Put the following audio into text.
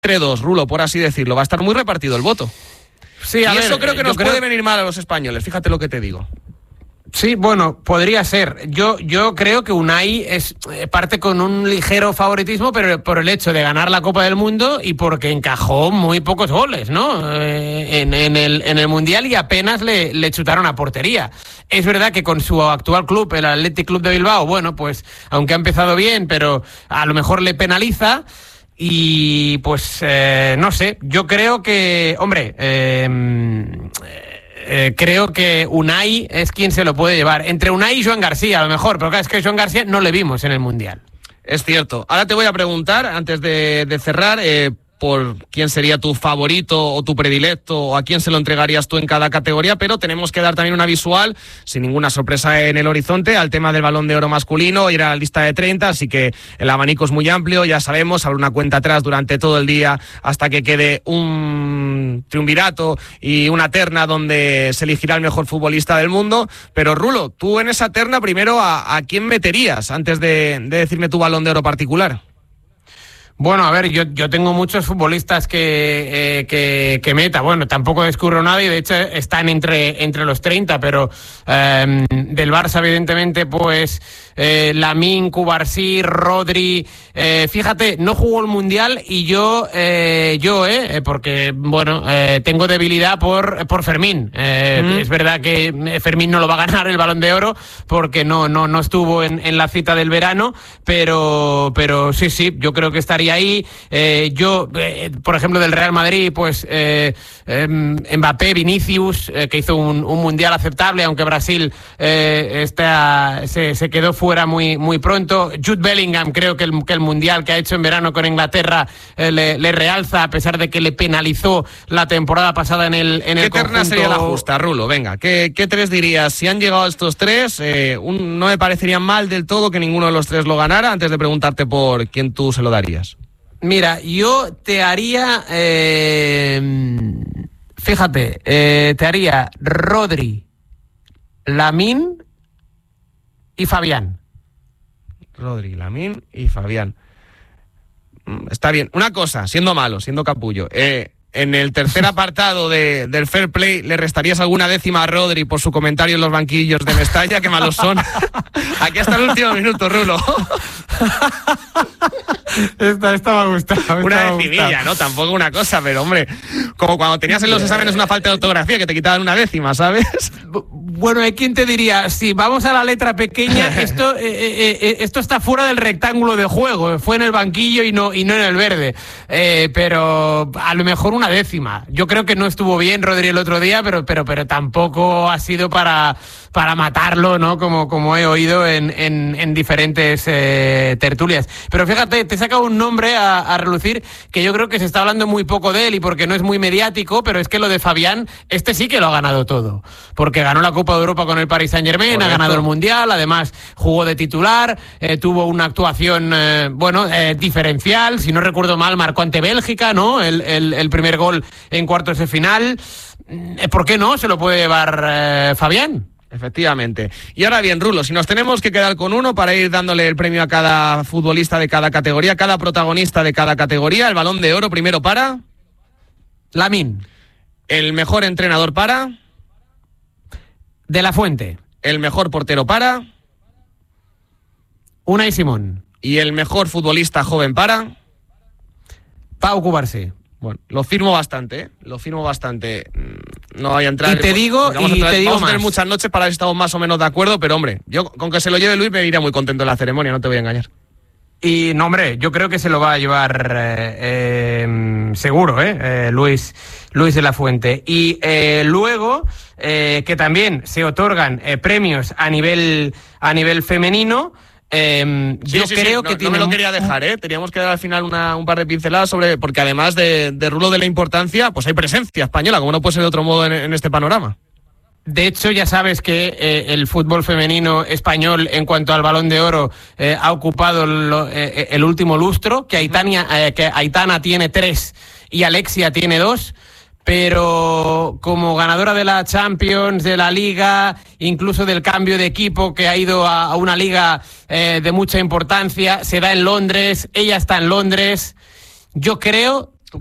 entre dos, Rulo, por así decirlo. Va a estar muy repartido el voto. Sí, a ver, eso creo que nos puede venir mal a los españoles, fíjate lo que te digo. Sí, bueno, podría ser. Yo creo que Unai parte con un ligero favoritismo, pero por el hecho de ganar la Copa del Mundo y porque encajó muy pocos goles, ¿no? En el Mundial y apenas le chutaron a portería. Es verdad que con su actual club, el Athletic Club de Bilbao, bueno, pues aunque ha empezado bien, pero a lo mejor le penaliza. Y pues no sé, yo creo que, hombre, creo que Unai es quien se lo puede llevar. Entre Unai y Joan García, a lo mejor, pero claro, es que Joan García no le vimos en el Mundial. Es cierto. Ahora te voy a preguntar, antes de cerrar, por quién sería tu favorito o tu predilecto o a quién se lo entregarías tú en cada categoría, pero tenemos que dar también una visual, sin ninguna sorpresa en el horizonte, al tema del Balón de Oro masculino. Ir a la lista de 30, así que el abanico es muy amplio, ya sabemos, habrá una cuenta atrás durante todo el día hasta que quede un triunvirato y una terna donde se elegirá el mejor futbolista del mundo. Pero Rulo, tú en esa terna primero ¿a quién meterías antes de decirme tu Balón de Oro particular? Bueno, a ver, yo tengo muchos futbolistas que meta. Bueno, tampoco descubro nada y de hecho están entre los 30, pero del Barça, evidentemente, pues Lamine, Cubarsí, Rodri. Fíjate, no jugó el Mundial y yo, porque, bueno, tengo debilidad por Fermín. Es verdad que Fermín no lo va a ganar el Balón de Oro porque no estuvo en la cita del verano, pero sí, yo creo que estaría ahí. Por ejemplo, del Real Madrid, pues Mbappé, Vinicius, que hizo un Mundial aceptable, aunque Brasil se quedó fuera muy pronto. Jude Bellingham, creo que el Mundial que ha hecho en verano con Inglaterra le realza, a pesar de que le penalizó la temporada pasada en el ¿Qué terna sería la justa, Rulo? Venga, ¿qué tres dirías? Si han llegado estos tres, no me parecería mal del todo que ninguno de los tres lo ganara, antes de preguntarte por quién tú se lo darías. Mira, yo te haría, te haría Rodri, Lamine y Fabián. Rodri, Lamine y Fabián. Está bien. Una cosa, siendo malo, siendo capullo, en el tercer apartado del Fair Play, ¿le restarías alguna décima a Rodri por su comentario en los banquillos de Mestalla? ¡Qué malos son! Aquí hasta el último minuto, Rulo. Esta me ha gustado. Una decimilla, ¿no? Tampoco una cosa, pero hombre, como cuando tenías en los exámenes una falta de ortografía que te quitaban una décima, ¿sabes? Bueno, hay quien te diría, si vamos a la letra pequeña, esto está fuera del rectángulo de juego, fue en el banquillo y no en el verde, pero a lo mejor una décima. Yo creo que no estuvo bien Rodri el otro día, pero tampoco ha sido para matarlo, ¿no? Como he oído en diferentes tertulias. Pero fíjate, te he sacado un nombre a relucir que yo creo que se está hablando muy poco de él y porque no es muy mediático, pero es que lo de Fabián, sí que lo ha ganado todo, porque ganó la Copa de Europa con el Paris Saint-Germain. Correcto. Ha ganado el Mundial, además jugó de titular, tuvo una actuación diferencial, si no recuerdo mal, marcó ante Bélgica, ¿no? El primer gol en cuartos de final. ¿Por qué no se lo puede llevar Fabián? Efectivamente. Y ahora bien, Rulo, si nos tenemos que quedar con uno para ir dándole el premio a cada futbolista de cada categoría, cada protagonista de cada categoría, el Balón de Oro primero para Lamine. El mejor entrenador para De la Fuente. El mejor portero para Unai Simón. Y el mejor futbolista joven para Pau Cubarsí. Bueno, lo firmo bastante, No voy a entrar. Y te digo vamos a más. tener muchas noches para ver si estamos más o menos de acuerdo, pero hombre, yo con que se lo lleve Luis me iría muy contento en la ceremonia, no te voy a engañar. Y no, hombre, yo creo que se lo va a llevar seguro, Luis de la Fuente. Y luego, que también se otorgan premios a nivel femenino. Yo creo que no me lo quería dejar, teníamos que dar al final un par de pinceladas porque además de Rulo de la importancia, pues hay presencia española, como no puede ser de otro modo en este panorama. De hecho, ya sabes que el fútbol femenino español, en cuanto al Balón de Oro, ha ocupado el último lustro, que Aitana tiene 3 y Alexia tiene 2. Pero como ganadora de la Champions, de la Liga, incluso del cambio de equipo que ha ido a una liga de mucha importancia, se da en Londres, ella está en Londres. Yo creo